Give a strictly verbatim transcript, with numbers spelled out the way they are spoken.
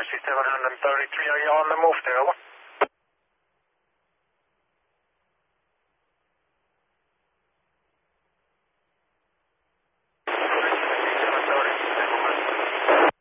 seven thirty-three, are you on the move there, over?